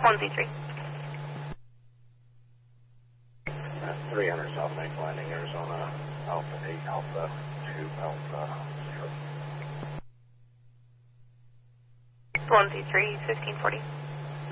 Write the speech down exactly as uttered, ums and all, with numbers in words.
one Z three. Uh, three hundred South Bank Landing, Arizona, Alpha eight, Alpha two, Alpha zero. one Z three, fifteen forty.